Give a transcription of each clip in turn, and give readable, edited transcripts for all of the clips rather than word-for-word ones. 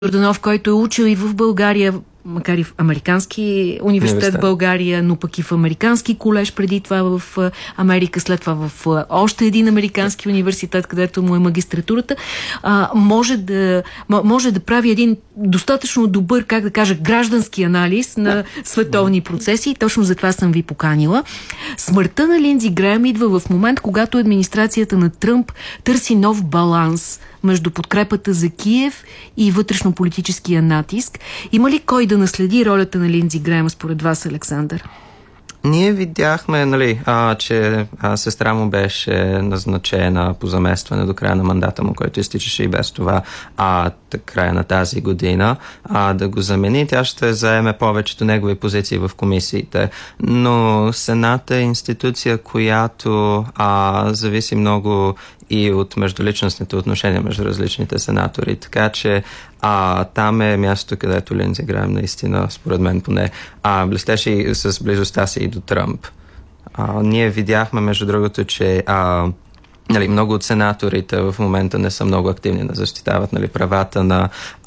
Йорданов, който е учил и в България, макар и в Американски университет в България, но пък и в Американски колеж, преди това в Америка, след това в още един Американски университет, където му е магистратурата, може да прави един достатъчно добър, как да кажа, граждански анализ на световни процеси и точно за това съм ви поканила. Смъртта на Линдзи Греъм идва в момент, когато администрацията на Тръмп търси нов баланс между подкрепата за Киев и вътрешно-политическия натиск. Има ли кой да наследи ролята на Линдзи Греъм според вас, Александър? Ние видяхме, че сестра му беше назначена по заместване до края на мандата му, който изтичаше и без това края на тази година, да го замени. Тя ще заеме повечето негови позиции в комисиите. Но Сената е институция, която зависи много и от междуличностните отношения между различните сенатори. Така че там е място, където Линдзи Греъм наистина, според мен поне, блестеше и с близостта си и до Тръмп. Ние видяхме, между другото, че много от сенаторите в момента не са много активни да защитават правата на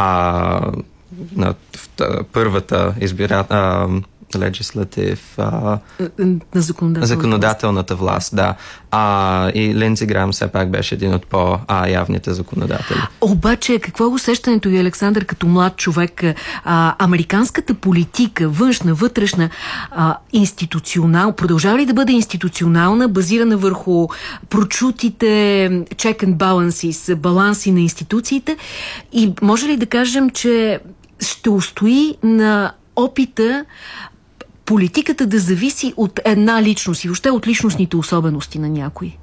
първата законодателната власт, да. И Линдзи Греъм все пак беше един от по-явните законодатели. Обаче, какво е усещането ви, Александър, като млад човек? Американската политика, външна, вътрешна, продължава ли да бъде институционална, базирана върху прочутите check and balances, баланси на институциите? И може ли да кажем, че ще устои на опита политиката да зависи от една личност и въобще от личностните особености на някой?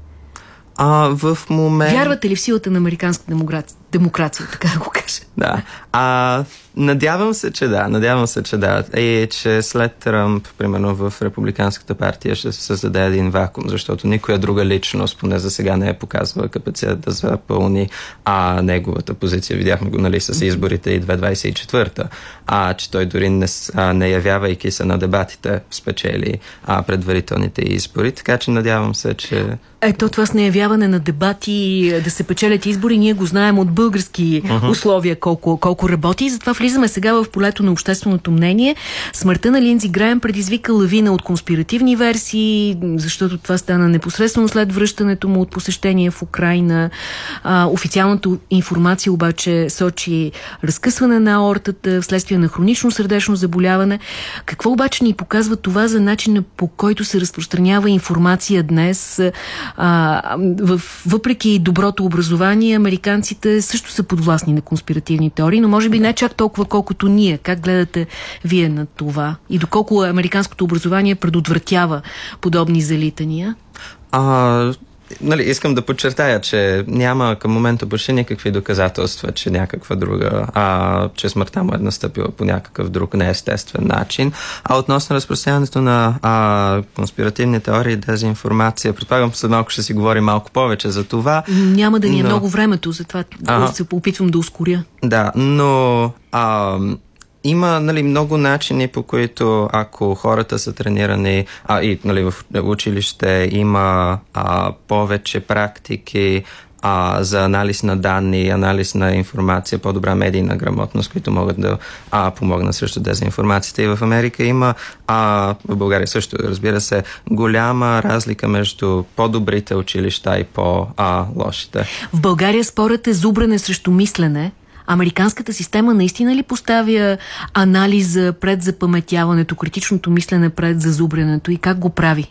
В момент... Вярвате ли в силата на американска демокрация, така да го кажа? Да. Надявам се, че да. И че след Тръмп, примерно в Републиканската партия, ще се създаде един вакуум, защото никоя друга личност, поне за сега, не е показвала капацитет да запълни неговата позиция. Видяхме го, с изборите и 2024-та, че той дори не явявайки се на дебатите, спечели предварителните избори. Така че надявам се, че... Ето това с неявяване на дебати, да се печелят избори, ние го знаем от български условия колко работи. И затова влизаме сега в полето на общественото мнение. Смъртта на Линдзи Греъм предизвика лавина от конспиративни версии, защото това стана непосредствено след връщането му от посещение в Украйна. Официалната информация обаче сочи разкъсване на аортата вследствие на хронично сърдечно заболяване. Какво обаче ни показва това за начина, по който се разпространява информация днес? Въпреки доброто образование, американците също са подвластни на конспиративни теории, но може би не чак толкова, колкото ние. Как гледате вие на това? И доколко американското образование предотвратява подобни залитания? Искам да подчертая, че няма към момента почти никакви доказателства, че някаква друга, че смъртта му е настъпила по някакъв друг неестествен начин. Относно разпространяването на конспиративни теории и дезинформация, предполагам, след малко ще си говорим малко повече за това. Няма да ни е много времето, затова се опитвам да ускоря. Да, но... Има много начини, по които ако хората са тренирани и в училище има повече практики за анализ на данни, анализ на информация, по-добра медийна грамотност, които могат да помогнат срещу дезинформацията. И в Америка има, в България също, разбира се, голяма разлика между по-добрите училища и по-лошите. В България спорът е зубрене срещу мислене. Американската система наистина ли поставя анализа пред запаметяването, критичното мислене пред зазубрянето и как го прави?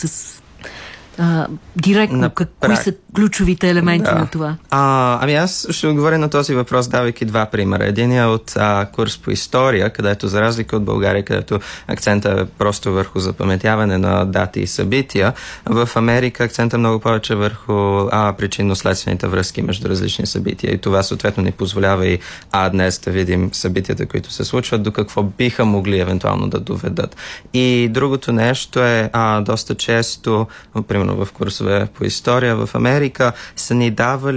Директно, кои са ключовите елементи на това? Аз ще отговоря на този въпрос, давайки два примера. Единият от курс по история, където за разлика от България, където акцента е просто върху запаметяване на дати и събития, в Америка акцента е много повече върху причинно-следствените връзки между различни събития. И това съответно ни позволява и днес да видим събитията, които се случват, до какво биха могли евентуално да доведат. И другото нещо е доста често, примерно в курсове по история в Америка, са ни давали